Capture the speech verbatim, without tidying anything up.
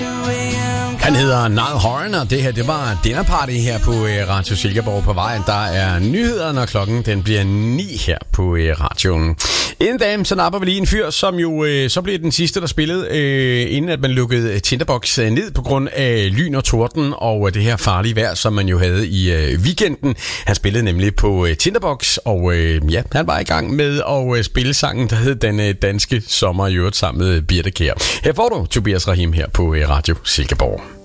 Han hedder Niall Horan, og det her, det var Dinner Party her på Radio Silkeborg på vejen. Der er nyheder, når klokken den bliver ni her på radioen. Inden da, så napper vi lige en fyr, som jo øh, så blev den sidste, der spillede, øh, inden at man lukkede Tinderbox ned på grund af lyn og torden og det her farlige vejr, som man jo havde i øh, weekenden. Han spillede nemlig på øh, Tinderbox, og øh, ja, han var i gang med at øh, spille sangen, der hed Den øh, danske sommer, i øvrigt sammen med Birte Kjær. Her får du Tobias Rahim her på øh, Radio Silkeborg.